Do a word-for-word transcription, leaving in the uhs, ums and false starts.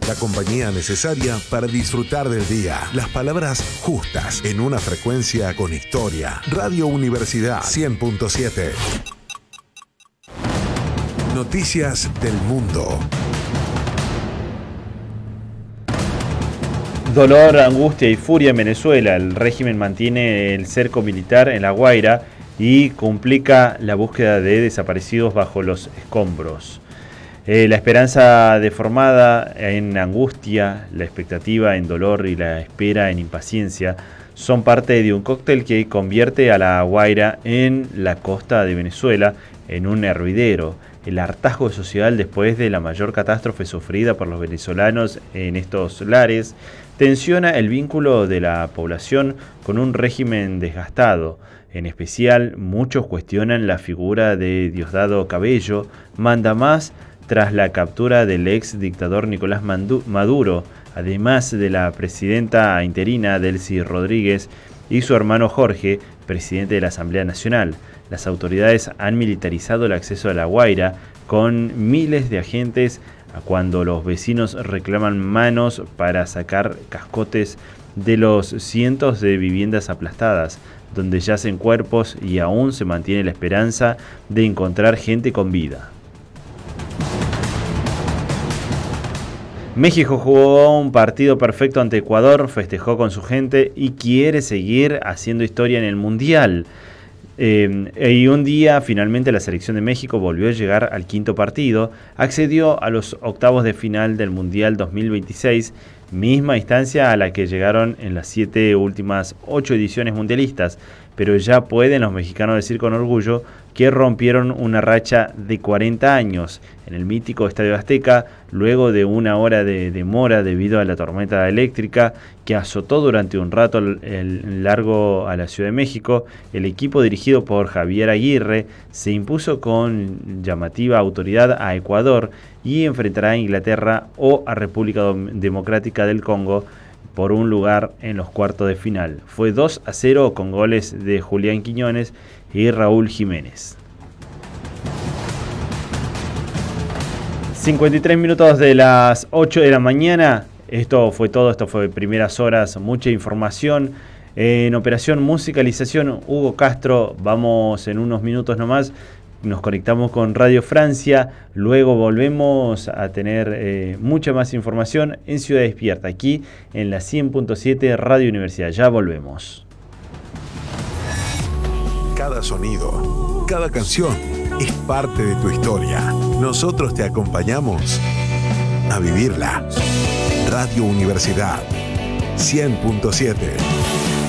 La compañía necesaria para disfrutar del día. Las palabras justas en una frecuencia con historia. Radio Universidad cien punto siete. Noticias del mundo. Dolor, angustia y furia en Venezuela. El régimen mantiene el cerco militar en La Guaira y complica la búsqueda de desaparecidos bajo los escombros. Eh, la esperanza deformada en angustia, la expectativa en dolor y la espera en impaciencia son parte de un cóctel que convierte a La Guaira en la costa de Venezuela en un hervidero. El hartazgo social después de la mayor catástrofe sufrida por los venezolanos en estos lares tensiona el vínculo de la población con un régimen desgastado. En especial, muchos cuestionan la figura de Diosdado Cabello, mandamás tras la captura del ex dictador Nicolás Maduro, además de la presidenta interina Delcy Rodríguez y su hermano Jorge, presidente de la Asamblea Nacional. Las autoridades han militarizado el acceso a La Guaira con miles de agentes cuando los vecinos reclaman manos para sacar cascotes de los cientos de viviendas aplastadas, donde yacen cuerpos y aún se mantiene la esperanza de encontrar gente con vida. México jugó un partido perfecto ante Ecuador, festejó con su gente y quiere seguir haciendo historia en el Mundial. Eh, y un día finalmente la selección de México volvió a llegar al quinto partido, accedió a los octavos de final del Mundial dos mil veintiséis, misma instancia a la que llegaron en las siete últimas ocho ediciones mundialistas, pero ya pueden los mexicanos decir con orgullo que rompieron una racha de cuarenta años en el mítico Estadio Azteca, luego de una hora de demora debido a la tormenta eléctrica que azotó durante un rato el, el largo a la Ciudad de México. El equipo dirigido por Javier Aguirre se impuso con llamativa autoridad a Ecuador y enfrentará a Inglaterra o a República Democrática del Congo por un lugar en los cuartos de final. Fue dos a cero con goles de Julián Quiñones y Raúl Jiménez. cincuenta y tres minutos de las ocho de la mañana. Esto fue todo, esto fue primeras horas, mucha información. En operación musicalización, Hugo Castro. Vamos en unos minutos nomás. Nos conectamos con Radio Francia, luego volvemos a tener eh, mucha más información en Ciudad Despierta, aquí en la cien punto siete Radio Universidad. Ya volvemos. Cada sonido, cada canción es parte de tu historia. Nosotros te acompañamos a vivirla. Radio Universidad cien punto siete.